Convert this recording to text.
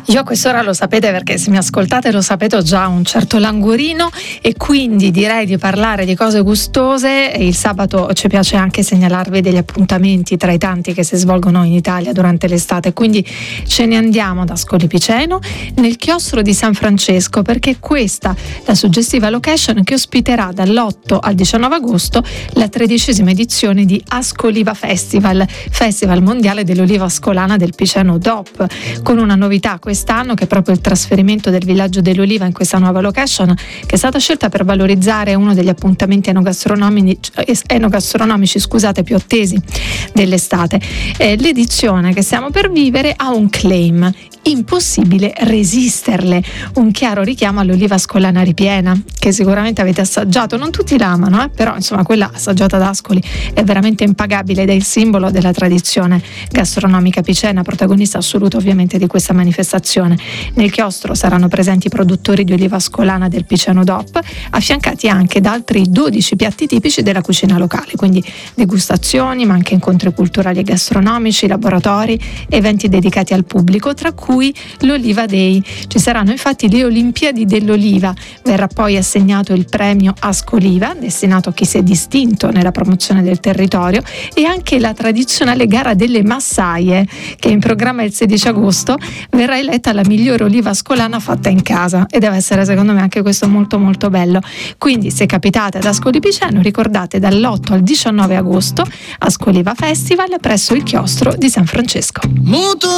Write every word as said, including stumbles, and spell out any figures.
Io a quest'ora lo sapete, perché se mi ascoltate lo sapete, ho già un certo languorino e quindi direi di parlare di cose gustose. Il sabato ci piace anche segnalarvi degli appuntamenti tra i tanti che si svolgono in Italia durante l'estate, quindi ce ne andiamo ad Ascoli Piceno nel chiostro di San Francesco, perché questa la suggestiva location che ospiterà dall'otto al diciannove agosto la tredicesima edizione di Ascoliva Festival, Festival mondiale dell'oliva ascolana del Piceno D O P, con una novità quest'anno che è proprio il trasferimento del villaggio dell'oliva in questa nuova location, che è stata scelta per valorizzare uno degli appuntamenti enogastronomici, enogastronomici scusate, più attesi dell'estate. Eh, l'edizione che stiamo per vivere ha un claim: impossibile resisterle, un chiaro richiamo all'oliva ascolana ripiena, che sicuramente avete assaggiato. Non tutti l'amano, eh? però insomma quella assaggiata ad Ascoli è veramente impagabile ed è il simbolo della tradizione gastronomica picena, protagonista assoluto ovviamente di questa manifestazione. Nel chiostro saranno presenti i produttori di oliva ascolana del Piceno D O P, affiancati anche da altri dodici piatti tipici della cucina locale, quindi degustazioni, ma anche incontri culturali e gastronomici, laboratori, eventi dedicati al pubblico, tra cui l'Oliva Day. Ci saranno infatti le Olimpiadi dell'Oliva, verrà poi assegnato il premio Ascoliva, destinato a chi si è distinto nella promozione del territorio, e anche la tradizionale gara delle massaie, che è in programma il sedici agosto, verrà eletta la migliore oliva ascolana fatta in casa, e deve essere secondo me anche questo molto molto bello. Quindi se capitate ad Ascoli Piceno, ricordate dall'otto al diciannove agosto Ascoliva Festival presso il chiostro di San Francesco.